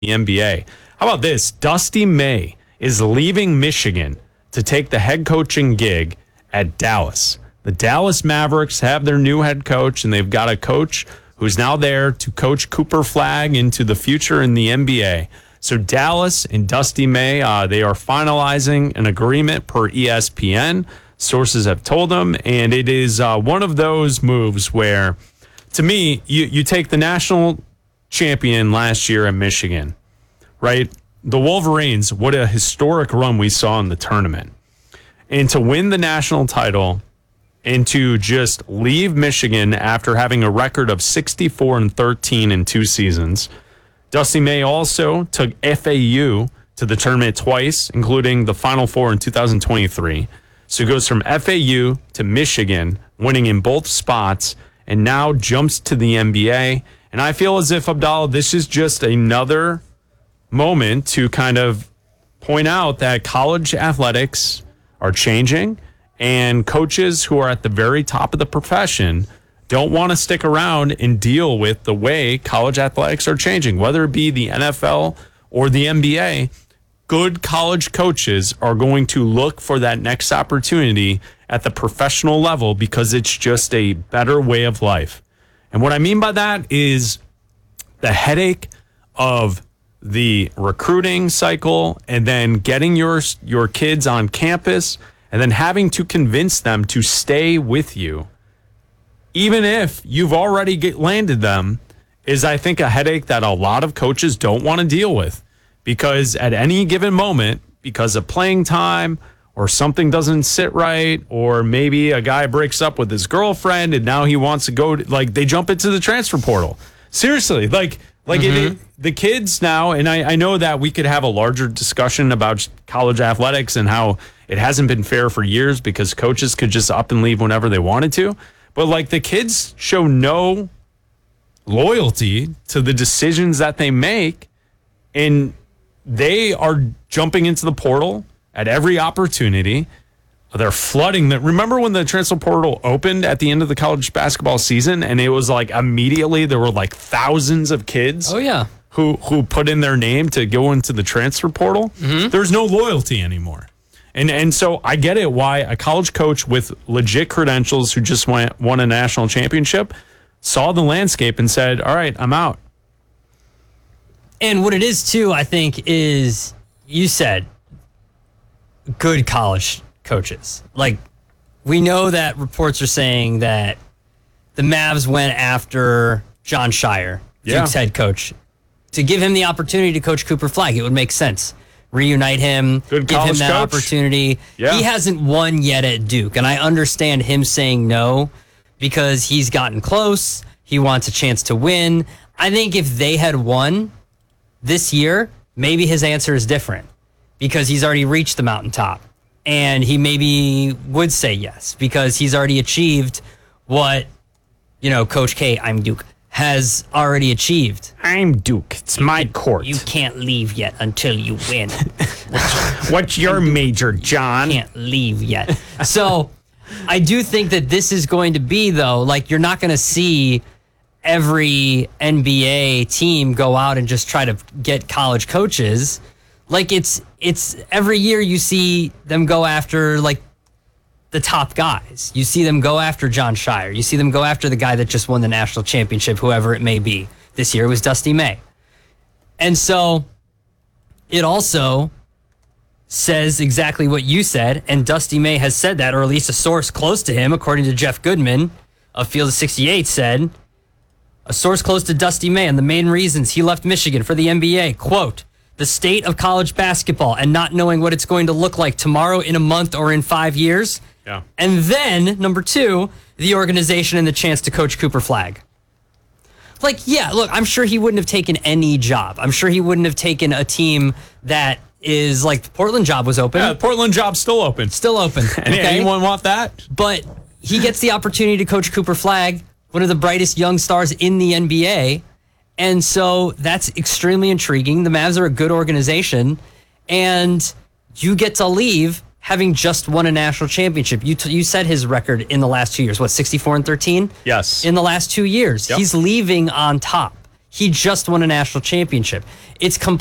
the NBA. How about this? Dusty May is leaving Michigan to take the head coaching gig at Dallas. The Dallas Mavericks have their new head coach, and they've got a coach who's now there to coach Cooper Flagg into the future in the NBA. So Dallas and Dusty May, they are finalizing an agreement per ESPN. Sources have told them, and it is one of those moves where, to me, you take the national champion last year at Michigan, right? The Wolverines, what a historic run we saw in the tournament. And to win the national title and to just leave Michigan after having a record of 64-13 in 2 seasons. Dusty May also took FAU to the tournament twice, including the Final Four in 2023. So he goes from FAU to Michigan, winning in both spots, and now jumps to the NBA. And I feel as if, Abdallah, this is just another moment to kind of point out that college athletics are changing, and coaches who are at the very top of the profession don't want to stick around and deal with the way college athletics are changing, whether it be the NFL or the NBA. Good college coaches are going to look for that next opportunity at the professional level because it's just a better way of life. And what I mean by that is the headache of the recruiting cycle and then getting your kids on campus and then having to convince them to stay with you, even if you've already landed them, is, I think, a headache that a lot of coaches don't want to deal with. Because at any given moment, because of playing time or something doesn't sit right, or maybe a guy breaks up with his girlfriend and now he wants to go, they jump into the transfer portal. Seriously, the kids now, and I know that we could have a larger discussion about college athletics and how it hasn't been fair for years because coaches could just up and leave whenever they wanted to. But the kids show no loyalty to the decisions that they make, and they are jumping into the portal at every opportunity. They're flooding that. Remember when the transfer portal opened at the end of the college basketball season, and it was immediately there were thousands of kids. Oh yeah, who put in their name to go into the transfer portal. Mm-hmm. There's no loyalty anymore. And so I get it why a college coach with legit credentials who just won a national championship saw the landscape and said, all right, I'm out. And what it is, too, I think, is you said good college coaches. We know that reports are saying that the Mavs went after Jon Scheyer, Duke's head coach, to give him the opportunity to coach Cooper Flagg. It would make sense. Reunite him, good give him that coach. Opportunity. Yeah. He hasn't won yet at Duke, and I understand him saying no because he's gotten close. He wants a chance to win. I think if they had won this year, maybe his answer is different because he's already reached the mountaintop, and he maybe would say yes because he's already achieved what, Coach K, I'm Duke, has already achieved. I'm Duke. It's my court. You can't leave yet until you win. What's your major, John? Can't leave yet. So I do think that this is going to be, though, you're not going to see every NBA team go out and just try to get college coaches. It's every year you see them go after the top guys. You see them go after Jon Scheyer. You see them go after the guy that just won the national championship, whoever it may be. This year it was Dusty May. And so it also says exactly what you said, and Dusty May has said that, or at least a source close to him, according to Jeff Goodman of Field of 68, said, a source close to Dusty May and the main reasons he left Michigan for the NBA, quote, the state of college basketball and not knowing what it's going to look like tomorrow, in a month, or in 5 years. Yeah. And then, number 2, the organization and the chance to coach Cooper Flagg. Look, I'm sure he wouldn't have taken any job. I'm sure he wouldn't have taken a team that is the Portland job was open. Yeah, the Portland job's still open. Still open. Okay? Anyone want that? But he gets the opportunity to coach Cooper Flagg, one of the brightest young stars in the NBA. And so that's extremely intriguing. The Mavs are a good organization, and you get to leave having just won a national championship. You said his record in the last 2 years, 64-13? Yes. In the last 2 years. Yep. He's leaving on top. He just won a national championship. It's